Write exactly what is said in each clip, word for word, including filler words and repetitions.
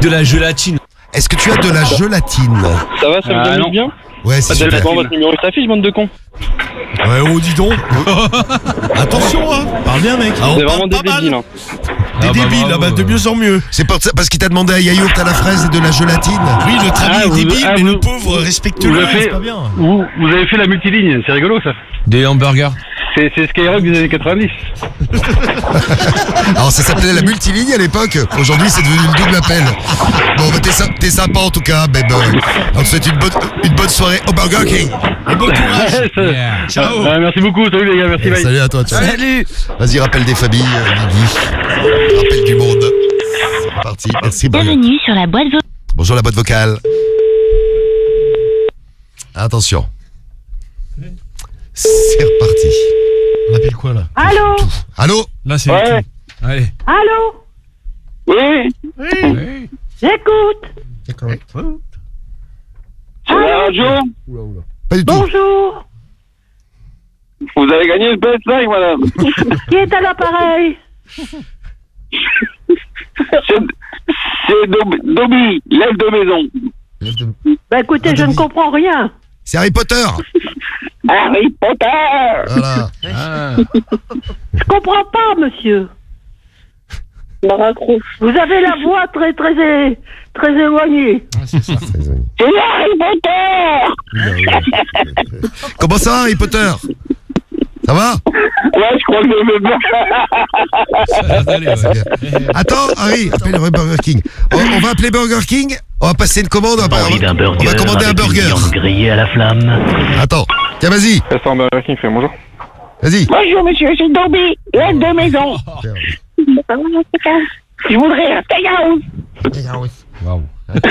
De la gélatine. Est-ce que tu as de la gelatine? Ça va, ça me Ah, donne non. bien? Ouais, c'est Adèle, super. bon, votre numéro s'affiche, bande de cons. Ouais, oh, dis donc. Attention, hein. Parle bien, mec. Ah, on C'est parle vraiment des pas mal. débiles. Hein. Des Ah, bah, débiles, bravo. ah bah, de mieux en mieux. C'est pour ça- parce qu'il t'a demandé un yaourt à la fraise et de la gelatine. Oui, le traduit Ah, est vous- débile, ah, mais vous- le pauvre respecte-le, vous le c'est faites- pas bien. Vous, vous avez fait la multiligne, c'est rigolo ça. Des hamburgers. C'est c'est Skyrock des années quatre-vingt-dix. Alors ça s'appelait la multiligne à l'époque. Aujourd'hui c'est devenu une double appel. Bon bah t'es, sy- t'es sympa en tout cas, babe. On te souhaite une bonne, une bonne soirée au Burger King. Et bon courage. Yeah. Ciao. Ah, merci beaucoup, salut les gars, merci, bye. Salut à toi. Ciao. Salut. Vas-y, rappelle des familles, euh, Guigui. Rappelle du monde. C'est parti. Merci. Burger. Bienvenue sur la boîte vocale. Bonjour la boîte vocale. Attention. C'est reparti. On appelle quoi là? Allô? Allô? Là, c'est Ouais. le tout. Allez. Allô? Oui, Oui. J'écoute. c'est la radio. Pas du tout. Bonjour. Vous avez gagné le P S cinq, madame. Qui est à l'appareil? C'est c'est Dob- Dobby, l'aile de maison. Bah écoutez, Ah, je ne Denis. comprends rien. C'est Harry Potter. Harry Potter. Voilà. Ah. Je comprends pas, monsieur. Me raccroche. Vous avez la voix très très é- très éloignée. C'est ça. C'est Harry Potter. Comment ça, Harry Potter? Ça va? Ouais, je crois que je vais bien. Allez, ouais. Attends, Harry, appelle le Burger King. On, on va appeler Burger King. On va passer une commande. On va, Envie d'un burger on va commander un avec une burger. viande grillée à la flamme. Attends. Tiens, vas-y. Restaurant Burger King, fait bonjour. Vas-y. Bonjour monsieur, c'est Dobby, l'aile de maison. Je voudrais un steakhouse. Waouh.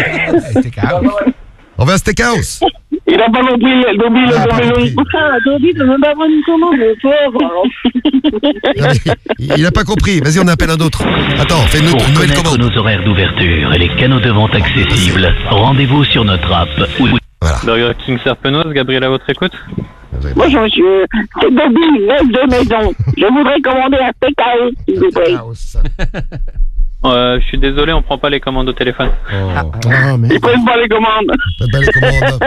On va à Steakhouse. Il a pas compris, Dobby, Ah, l'aile pas de compris. maison. Ah, Dobby, tu veux pas prendre une commande, le pauvre. Non, mais il a pas compris. Vas-y, on appelle un autre. Attends, fais une, Pour autre- une nouvelle connaître commande. nos horaires d'ouverture et les canaux de vente accessibles, rendez-vous sur notre app ou Voilà. Burger King Serpenoise, Gabriel à votre écoute. Bonjour monsieur, c'est Dobby, l'aile de maison. Je voudrais commander un steakhouse, s'il vous plaît. Steakhouse. Euh, je suis désolé, on prend pas les commandes au téléphone. Ah, mais Ils prennent pas les commandes. faites pas les commandes.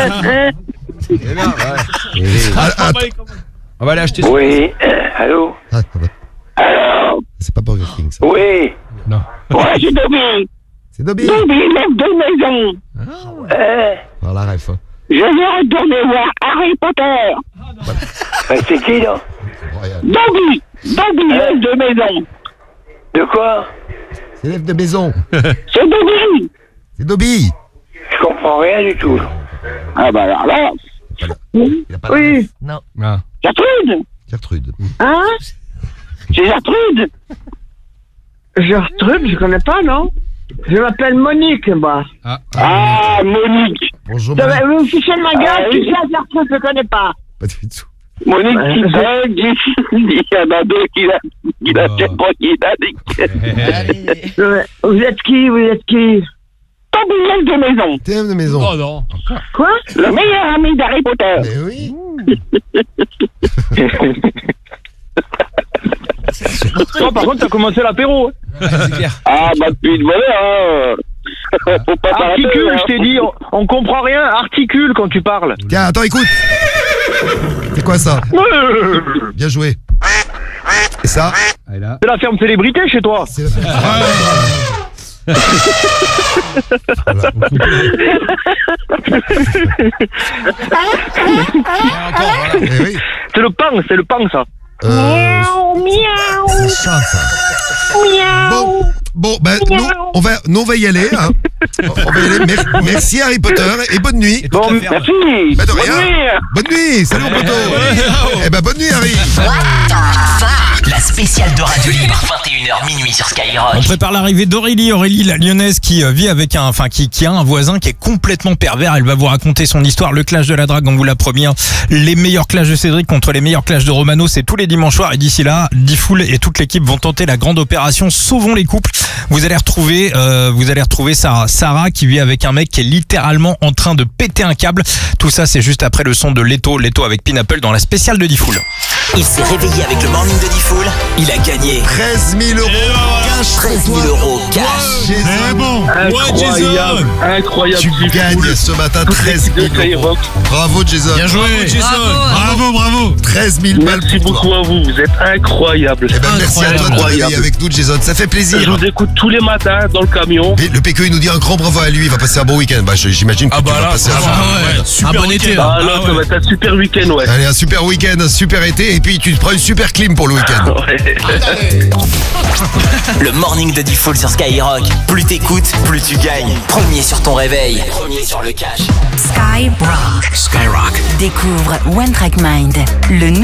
Ah, attends. On va aller acheter ça. Oui, euh, allô. Ah, pardon. Alors, C'est pas Burger King, ça. oui. Non. Ouais, c'est Dobby. C'est Dobby. Dobby, l'aile de maison. Euh, Alors, la ref. hein. je vais retourner voir Harry Potter. Euh, c'est qui là? Royal. Dobby, Dobby, l'aile de maison. De quoi? C'est l'élève de maison. C'est Dobby. C'est Dobby. Je comprends rien du tout. Ah bah alors là, Il a pas la Oui. ref. Ah. Gertrude. Gertrude. Hein? C'est Gertrude. Gertrude, je connais pas, non? Je m'appelle Monique, moi. Ah. Ah, Monique. Bonjour, Ça Monique. va, vous me fichez de ma gueule, Ah, tu oui. sais, Gertrude, je connais pas. Pas du tout. Monique Ouais. qui bug, il y en a deux qui l'a, qui l'a, je sais pas qui l'a dit. Euh, Vous êtes qui? Vous êtes qui? Dobby, l'aile de maison. T'es élève de maison. Oh non. Quoi? Le meilleur ami d'Harry Potter. Mais oui. Toi, par contre, t'as commencé l'apéro. Ouais, c'est clair. Ah, bah, depuis de voilà, hein. Faut pas t'arrêter. Articule, hein. je t'ai dit, on, on comprend rien, articule quand tu parles. Tiens, attends, écoute. C'est quoi ça? Bien joué. Et ça? Allez là. C'est la ferme célébrité chez toi. C'est voilà. Ah, encore, voilà. Eh oui. C'est le pain, c'est le pain ça. Euh, c'est ça, ça. Bon, bon, ben, nous, on va, nous, on va y aller, hein. On va y aller. Mer- merci Harry Potter et bonne nuit. Et toute Bon, la ferme. Merci. Bah, de Bonne rien. nuit. Bonne nuit. Salut mon poteau. Eh ben, bonne nuit Harry. La spéciale de Radio Libre, vingt et une heures minuit sur Skyrock. On prépare l'arrivée d'Aurélie, Aurélie la lyonnaise qui euh, vit avec un, enfin qui, qui a un voisin qui est complètement pervers. Elle va vous raconter son histoire, le clash de la drague, on vous l'a promis. hein. Les meilleurs clashs de Cédric contre les meilleurs clashs de Romano, c'est tous les dimanches soirs. Et d'ici là, Diffoul et toute l'équipe vont tenter la grande opération Sauvons les couples. Vous allez retrouver, euh, vous allez retrouver Sarah, Sarah qui vit avec un mec qui est littéralement en train de péter un câble. Tout ça, c'est juste après le son de Leto, Leto avec Pineapple dans la spéciale de Diffoul. Il s'est réveillé avec le morning de Diffoul. Il a gagné treize mille euros cash. treize mille euros cash. C'est bon. Incroyable, incroyable. Tu gagnes ce matin treize mille euros. Bravo Jason. Bien joué, Jason. Bravo, bravo. treize mille balles. Merci beaucoup à vous, vous êtes incroyables. Eh ben, merci à toi de te réveiller avec nous, Jason. Ça fait plaisir. Je vous écoute tous les matins dans le camion. Et le P Q I nous dit un grand bravo à lui. Il va passer un bon week-end. Bah, j'imagine que Ah tu bah vas là, passer un, ouais, super un bon été. Ah Ah là, ça ouais. va être un super week-end, ouais. Allez, un super week-end, un super été. Et puis tu te prends une super clim pour le week-end. Ouais. Le morning de Diffoul sur Skyrock. Plus t'écoutes, plus tu gagnes. Premier sur ton réveil. Premier sur le cash. Skyrock. Skyrock. Découvre One Track Mind, le